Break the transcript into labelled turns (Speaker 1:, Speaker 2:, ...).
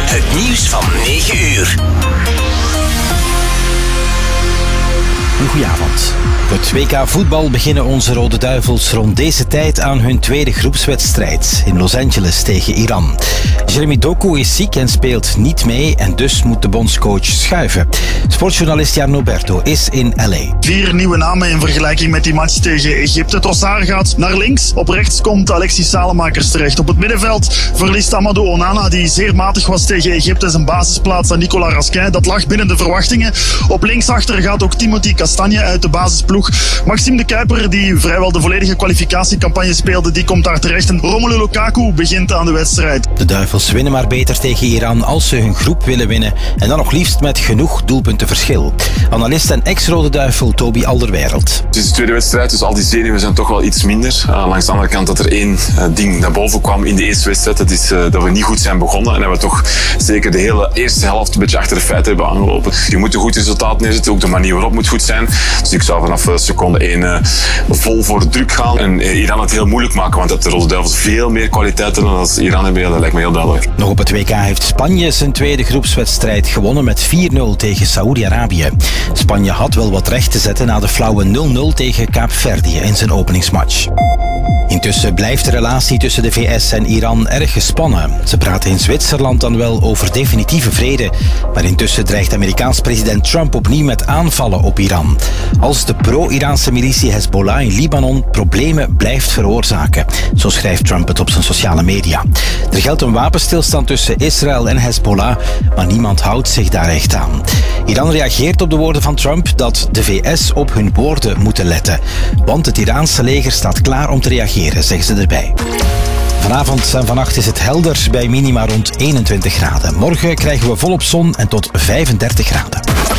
Speaker 1: Het nieuws van 9 uur.
Speaker 2: Een goedenavond. Op het WK voetbal beginnen onze Rode Duivels rond deze tijd aan hun tweede groepswedstrijd in Los Angeles tegen Iran. Jeremy Doku is ziek en speelt niet mee en dus moet de bondscoach schuiven. Sportjournalist Jarno Berto is in LA.
Speaker 3: 4 nieuwe namen in vergelijking met die match tegen Egypte. Trossard gaat naar links. Op rechts komt Alexis Salemakers terecht. Op het middenveld verliest Amadou Onana, die zeer matig was tegen Egypte, zijn basisplaats aan Nicolas Raskin. Dat lag binnen de verwachtingen. Op linksachter gaat ook Timothy Castagne uit de basisploeg. Maxime de Kuiper, die vrijwel de volledige kwalificatiecampagne speelde, die komt daar terecht. En Romelu Lukaku begint aan de wedstrijd.
Speaker 2: De Duivels winnen maar beter tegen Iran als ze hun groep willen winnen. En dan nog liefst met genoeg doelpuntenverschil. Analist en ex-Rode Duivel Toby Alderweireld.
Speaker 4: Het is de tweede wedstrijd, dus al die zenuwen zijn toch wel iets minder. Langs de andere kant dat er één ding naar boven kwam in de eerste wedstrijd. Dat is dat we niet goed zijn begonnen. En dat we toch zeker de hele eerste helft een beetje achter de feiten hebben aangelopen. Je moet een goed resultaat neerzetten. Ook de manier waarop moet goed zijn. Dus ik zou vanaf seconde 1 vol voor druk gaan. En Iran het heel moeilijk maken. Want dat de Rode Duivels veel meer kwaliteit hebben dan Iran hebben. Dat lijkt me heel duidelijk.
Speaker 2: Nog op het WK heeft Spanje zijn tweede groepswedstrijd gewonnen met 4-0 tegen Saoedi-Arabië. Spanje had wel wat recht te zetten na de flauwe 0-0 tegen Kaapverdië in zijn openingsmatch. Intussen blijft de relatie tussen de VS en Iran erg gespannen. Ze praten in Zwitserland dan wel over definitieve vrede, maar intussen dreigt Amerikaans president Trump opnieuw met aanvallen op Iran. Als de pro-Iraanse militie Hezbollah in Libanon problemen blijft veroorzaken. Zo schrijft Trump het op zijn sociale media. Er geldt een wapenstilstand tussen Israël en Hezbollah, maar niemand houdt zich daar echt aan. Iran reageert op de woorden van Trump dat de VS op hun woorden moeten letten. Want het Iraanse leger staat klaar om te reageren, zeggen ze erbij. Vanavond en vannacht is het helder bij minima rond 21 graden. Morgen krijgen we volop zon en tot 35 graden.